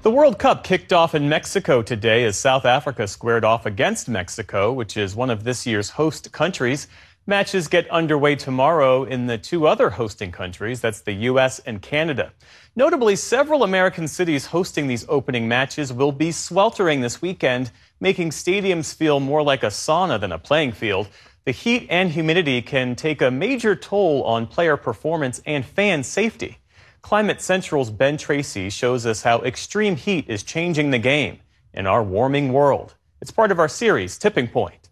The World Cup kicked off in Mexico today as South Africa squared off against Mexico, which is one of this year's host countries. Matches get underway tomorrow in the two other hosting countries, that's the U.S. and Canada. Notably, several American cities hosting these opening matches will be sweltering this weekend, making stadiums feel more like a sauna than a playing field. The heat and humidity can take a major toll on player performance and fan safety. Climate Central's Ben Tracy shows us how extreme heat is changing the game in our warming world. It's part of our series, Tipping Point.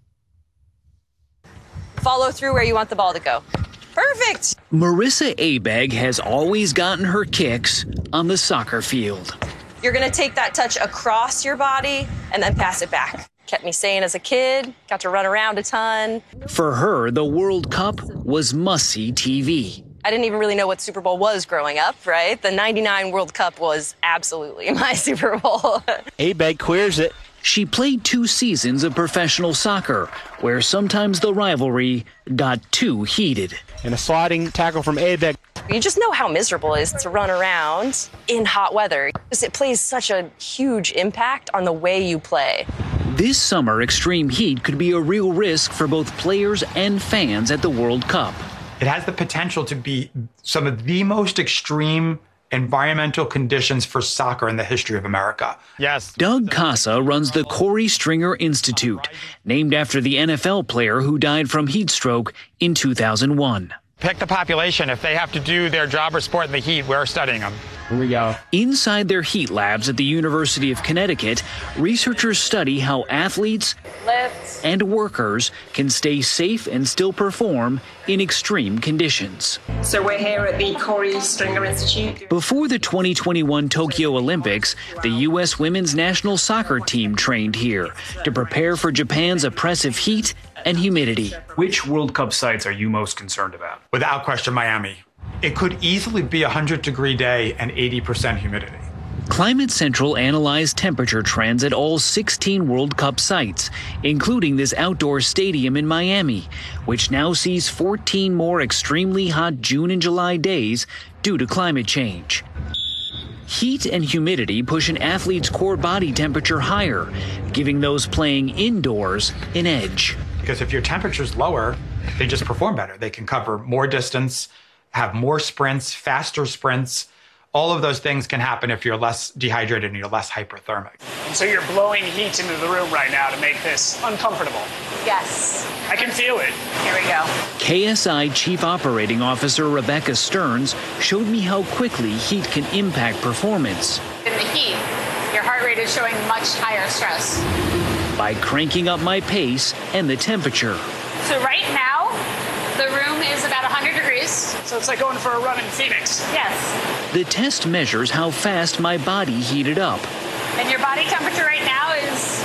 Follow through where you want the ball to go. Perfect! Marissa Abegg has always gotten her kicks on the soccer field. You're going to take that touch across your body and then pass it back. Kept me sane as a kid, got to run around a ton. For her, the World Cup was must-see TV. I didn't even really know what Super Bowl was growing up, right? The 99 World Cup was absolutely my Super Bowl. Abegg queers it. She played 2 seasons of professional soccer, where sometimes the rivalry got too heated. And a sliding tackle from Abegg. You just know how miserable it is to run around in hot weather. It plays such a huge impact on the way you play. This summer, extreme heat could be a real risk for both players and fans at the World Cup. It has the potential to be some of the most extreme environmental conditions for soccer in the history of America. Yes. Doug Casa runs the Corey Stringer Institute, named after the NFL player who died from heat stroke in 2001. Pick the population. If they have to do their job or sport in the heat, we're studying them. Here we go. Inside their heat labs at the University of Connecticut, researchers study how athletes and workers can stay safe and still perform in extreme conditions. So we're here at the Corey Stringer Institute. Before the 2021 Tokyo Olympics, the U.S. women's national soccer team trained here to prepare for Japan's oppressive heat and humidity. Which World Cup sites are you most concerned about? Without question, Miami. It could easily be a 100-degree day and 80% humidity. Climate Central analyzed temperature trends at all 16 World Cup sites, including this outdoor stadium in Miami, which now sees 14 more extremely hot June and July days due to climate change. Heat and humidity push an athlete's core body temperature higher, giving those playing indoors an edge. Because if your temperature's lower, they just perform better. They can cover more distance, have more sprints, faster sprints. All of those things can happen if you're less dehydrated and you're less hyperthermic. And so you're blowing heat into the room right now to make this uncomfortable. Yes. I can feel it. Here we go. KSI Chief Operating Officer Rebecca Stearns showed me how quickly heat can impact performance. In the heat, your heart rate is showing much higher stress. By cranking up my pace and the temperature. So right now, the room is about 100 degrees. So it's like going for a run in Phoenix. Yes. The test measures how fast my body heated up. And your body temperature right now is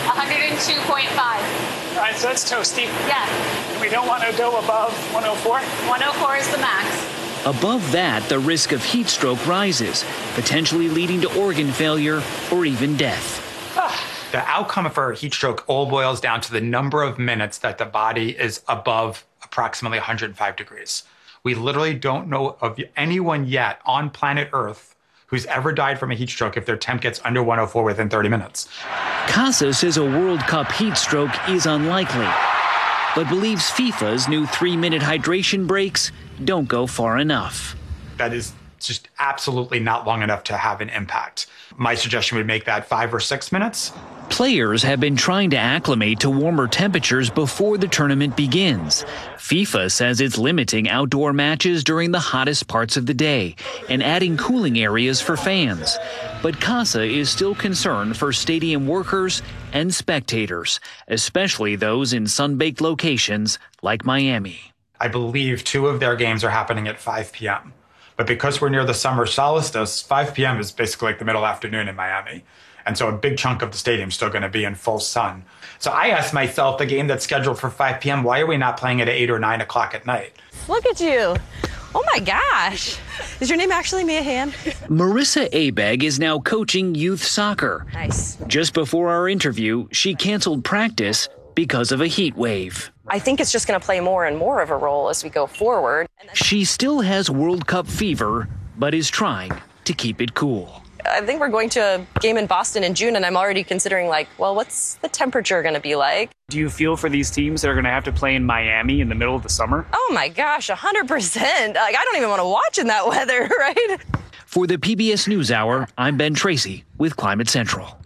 102.5. All right, so that's toasty. Yeah. We don't want to go above 104? 104 is the max. Above that, the risk of heat stroke rises, potentially leading to organ failure or even death. The outcome for heat stroke all boils down to the number of minutes that the body is above approximately 105 degrees. We literally don't know of anyone yet on planet Earth who's ever died from a heat stroke if their temp gets under 104 within 30 minutes. Casa says a World Cup heat stroke is unlikely, but believes FIFA's new 3-minute hydration breaks don't go far enough. That is just absolutely not long enough to have an impact. My suggestion would make that 5 or 6 minutes. Players have been trying to acclimate to warmer temperatures before the tournament begins. FIFA says it's limiting outdoor matches during the hottest parts of the day and adding cooling areas for fans. But Casa is still concerned for stadium workers and spectators, especially those in sun-baked locations like Miami. I believe 2 of their games are happening at 5 p.m. But because we're near the summer solstice, 5 p.m. is basically like the middle afternoon in Miami. And so a big chunk of the stadium is still going to be in full sun. So I asked myself, the game that's scheduled for 5 p.m., why are we not playing it at 8 or 9 o'clock at night? Look at you. Oh my gosh. Is your name actually Mia Hamm? Marissa Abegg is now coaching youth soccer. Nice. Just before our interview, she canceled practice because of a heat wave. I think it's just going to play more and more of a role as we go forward. She still has World Cup fever, but is trying to keep it cool. I think we're going to a game in Boston in June, and I'm already considering, like, well, what's the temperature going to be like? Do you feel for these teams that are going to have to play in Miami in the middle of the summer? Oh, my gosh, 100%. Like, I don't even want to watch in that weather, right? For the PBS NewsHour, I'm Ben Tracy with Climate Central.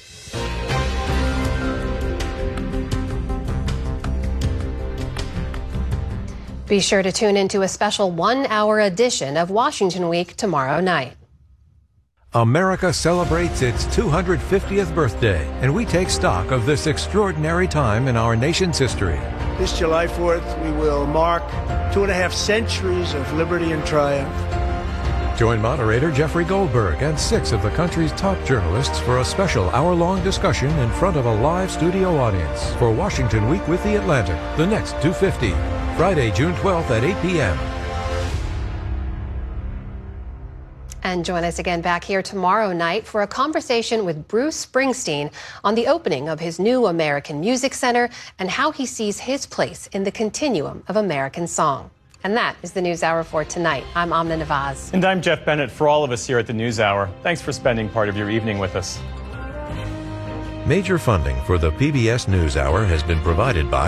Be sure to tune into a special one-hour edition of Washington Week tomorrow night. America celebrates its 250th birthday, and we take stock of this extraordinary time in our nation's history. This July 4th, we will mark 2.5 centuries of liberty and triumph. Join moderator Jeffrey Goldberg and 6 of the country's top journalists for a special hour-long discussion in front of a live studio audience for Washington Week with The Atlantic, the next 250, Friday, June 12th at 8 p.m. And join us again back here tomorrow night for a conversation with Bruce Springsteen on the opening of his new American Music Center and how he sees his place in the continuum of American song. And that is the NewsHour for tonight. I'm Amna Nawaz. And I'm Jeff Bennett. For all of us here at the NewsHour, thanks for spending part of your evening with us. Major funding for the PBS NewsHour has been provided by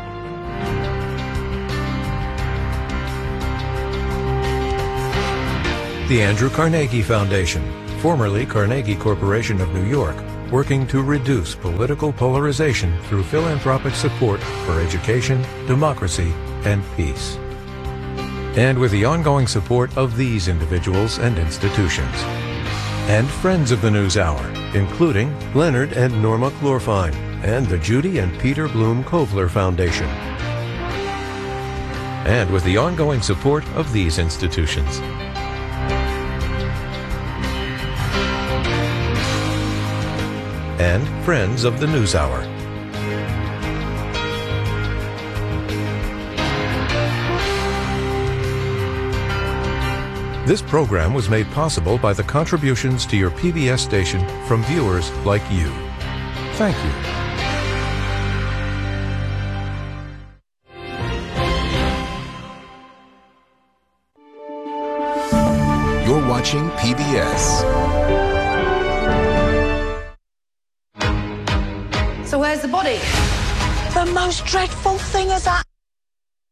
the Andrew Carnegie Foundation, formerly Carnegie Corporation of New York, working to reduce political polarization through philanthropic support for education, democracy, and peace. And with the ongoing support of these individuals and institutions. And friends of the NewsHour, including Leonard and Norma Chlorfine, and the Judy and Peter Bloom Kovler Foundation. And with the ongoing support of these institutions. And friends of the NewsHour. This program was made possible by the contributions to your PBS station from viewers like you. Thank you. You're watching PBS. So where's the body? The most dreadful thing has happened.